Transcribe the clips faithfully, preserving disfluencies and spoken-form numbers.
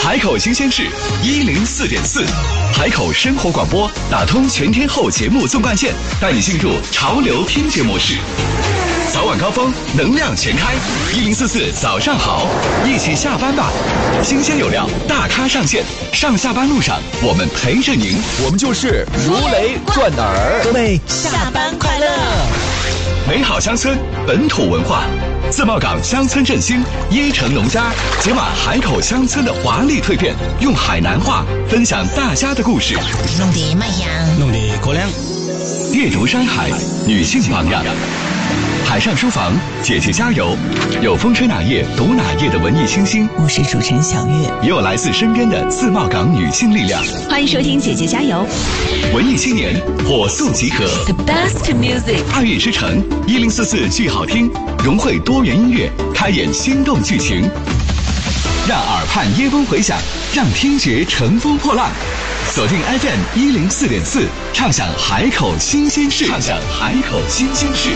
海口新鲜事一零四点四，海口生活广播打通全天候节目纵贯线，带你进入潮流听觉模式。早晚高峰，能量全开，一零四四早上好，一起下班吧。新鲜有料，大咖上线，上下班路上我们陪着您， 我们就是如雷贯耳。 各位下班快乐！ 美好乡村，本土文化。自贸港乡村振兴，椰城农家解码海口乡村的华丽蜕变，用海南话分享大家的故事。 弄得卖香， 弄得可亮。 猎竹山海，女性榜样。海上书房，姐姐加油！有风吹哪页读哪页的文艺清新， 我是主持人小月， 也有来自身边的自贸港女性力量。 欢迎收听姐姐加油！ 文艺青年火速集合 ，The best music， 爱乐之城一零四四剧好听，融汇多元音乐，开演心动剧情，让耳畔椰风回响，让听觉乘风破浪。锁定 F M 一零四点四，畅享海口新鲜事，畅享海口新鲜事。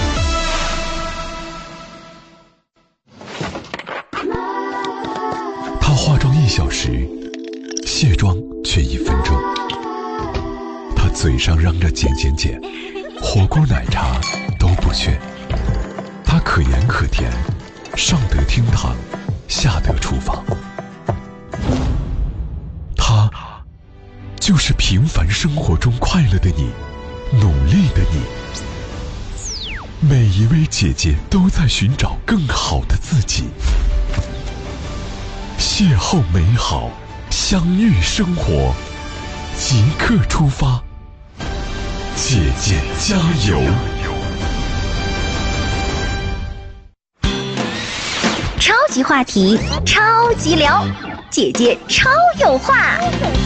她化妆一小时，卸妆却一分钟。她嘴上嚷着减减减，火锅奶茶都不缺。她可盐可甜，上得厅堂，下得厨房。她就是平凡生活中快乐的你，努力的你。每一位姐姐都在寻找更好的自己。邂逅美好，相遇生活，即刻出发。姐姐加油！ 超级话题，超级聊，姐姐超有话。